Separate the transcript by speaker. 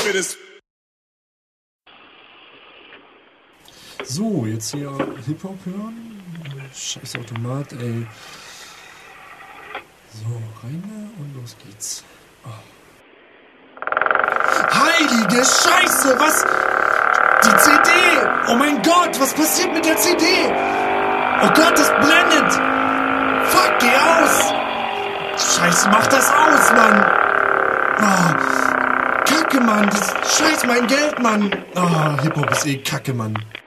Speaker 1: So, jetzt hier Hip-Hop hören. Scheiß Automat, ey. So, rein und los geht's. Oh. Heilige Scheiße, was? Die CD! Oh mein Gott, was passiert mit der CD? Oh Gott, das blendet! Fuck, geh aus! Scheiße, mach das aus, Mann! Oh, Kacke, Mann! Das Scheiß mein Geld, Mann! Oh, Hip-Hop ist eh Kacke, Mann.